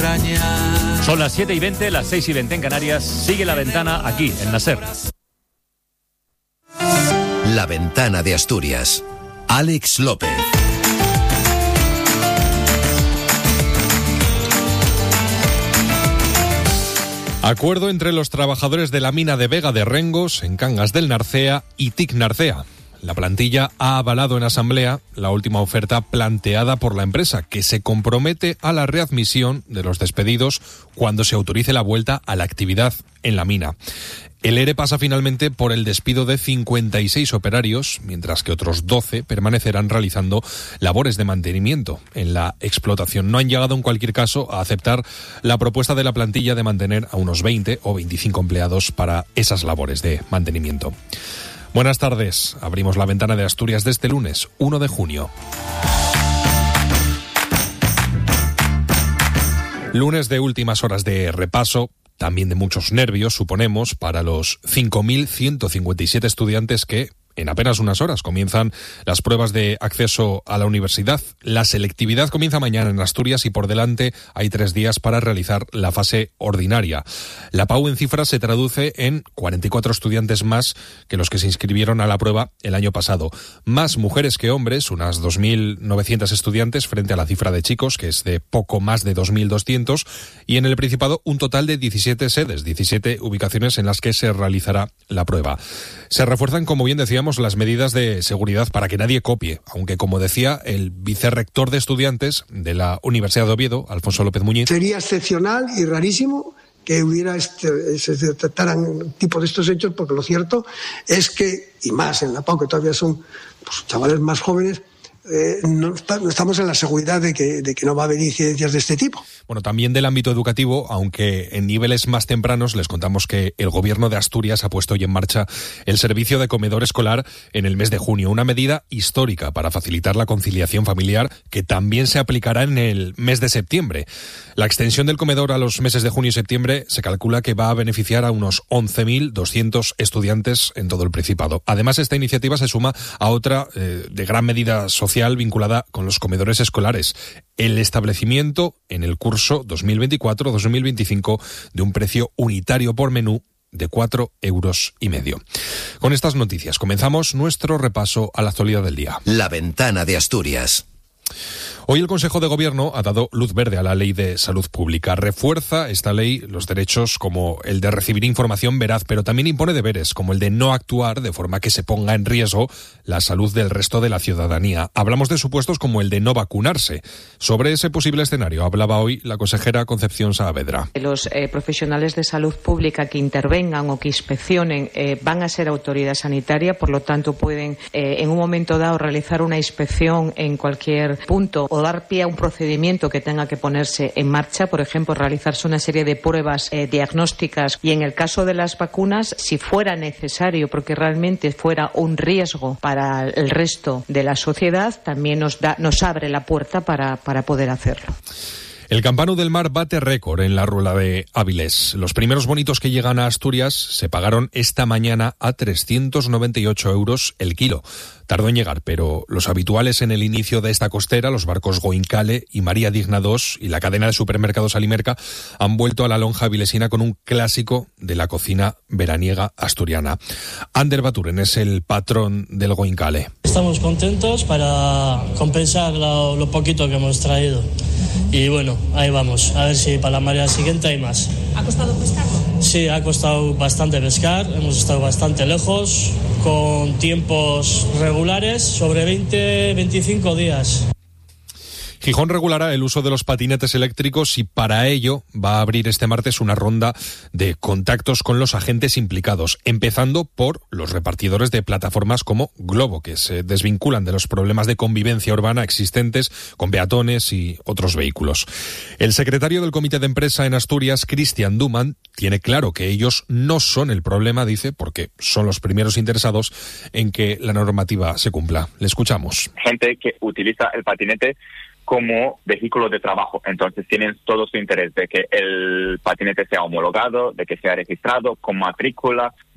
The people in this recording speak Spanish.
engañar. Son las 7:20, las 6:20 en Canarias. Sigue La Ventana aquí, en la SER. La Ventana de Asturias. Alex López. Acuerdo entre los trabajadores de la mina de Vega de Rengos, en Cangas del Narcea, y TIC Narcea. La plantilla ha avalado en asamblea la última oferta planteada por la empresa, que se compromete a la readmisión de los despedidos cuando se autorice la vuelta a la actividad en la mina. El ERE pasa finalmente por el despido de 56 operarios, mientras que otros 12 permanecerán realizando labores de mantenimiento en la explotación. No han llegado en cualquier caso a aceptar la propuesta de la plantilla de mantener a unos 20 o 25 empleados para esas labores de mantenimiento. Buenas tardes. Abrimos la Ventana de Asturias de este lunes, 1 de junio. Lunes de últimas horas de repaso, también de muchos nervios, suponemos, para los 5.157 estudiantes que en apenas unas horas comienzan las pruebas de acceso a la universidad. La selectividad comienza mañana en Asturias y por delante hay 3 días para realizar la fase ordinaria. La PAU en cifras se traduce en 44 estudiantes más que los que se inscribieron a la prueba el año pasado. Más mujeres que hombres, unas 2.900 estudiantes frente a la cifra de chicos, que es de poco más de 2.200, y en el Principado un total de 17 sedes, 17 ubicaciones en las que se realizará la prueba. Se refuerzan, como bien decíamos, las medidas de seguridad para que nadie copie, aunque, como decía el vicerrector de estudiantes de la Universidad de Oviedo, Alfonso López Muñiz, sería excepcional y rarísimo que se detectaran tipo de estos hechos, porque lo cierto es que, y más en la PAU, que todavía son chavales más jóvenes, no estamos en la seguridad de que no va a haber incidencias de este tipo. Bueno, también del ámbito educativo, aunque en niveles más tempranos, les contamos que el Gobierno de Asturias ha puesto hoy en marcha el servicio de comedor escolar en el mes de junio, una medida histórica para facilitar la conciliación familiar que también se aplicará en el mes de septiembre. La extensión del comedor a los meses de junio y septiembre se calcula que va a beneficiar a unos 11.200 estudiantes en todo el Principado. Además, esta iniciativa se suma a otra de gran medida social vinculada con los comedores escolares, el establecimiento en el curso 2024-2025 de un precio unitario por menú de 4,5 euros. Con estas noticias comenzamos nuestro repaso a la actualidad del día. La Ventana de Asturias. Hoy el Consejo de Gobierno ha dado luz verde a la Ley de Salud Pública. Refuerza esta ley los derechos como el de recibir información veraz, pero también impone deberes como el de no actuar de forma que se ponga en riesgo la salud del resto de la ciudadanía. Hablamos de supuestos como el de no vacunarse. Sobre ese posible escenario hablaba hoy la consejera Concepción Saavedra. Los profesionales de salud pública que intervengan o que inspeccionen van a ser autoridad sanitaria, por lo tanto pueden en un momento dado realizar una inspección en cualquier punto o dar pie a un procedimiento que tenga que ponerse en marcha, por ejemplo, realizarse una serie de pruebas diagnósticas, y en el caso de las vacunas, si fuera necesario, porque realmente fuera un riesgo para el resto de la sociedad, también nos abre la puerta para poder hacerlo. El Campanu del Mar bate récord en la Ruela de Áviles. Los primeros bonitos que llegan a Asturias se pagaron esta mañana a 398 euros el kilo. Tardó en llegar, pero los habituales en el inicio de esta costera, los barcos Goincale y María Digna II y la cadena de supermercados Alimerca, han vuelto a la lonja avilesina con un clásico de la cocina veraniega asturiana. Ander Baturen es el patrón del Goincale. Estamos contentos para compensar lo poquito que hemos traído. Y bueno, ahí vamos, a ver si para la marea siguiente hay más. ¿Ha costado pescarlo? Sí, ha costado bastante pescar, hemos estado bastante lejos, con tiempos regulares, sobre 20-25 días. Gijón regulará el uso de los patinetes eléctricos y para ello va a abrir este martes una ronda de contactos con los agentes implicados, empezando por los repartidores de plataformas como Globo, que se desvinculan de los problemas de convivencia urbana existentes con peatones y otros vehículos. El secretario del Comité de Empresa en Asturias, Cristian Duman, tiene claro que ellos no son el problema, dice, porque son los primeros interesados en que la normativa se cumpla. Le escuchamos. Gente que utiliza el patinete como vehículo de trabajo, entonces tienen todo su interés de que el patinete sea homologado, de que sea registrado con matrícula,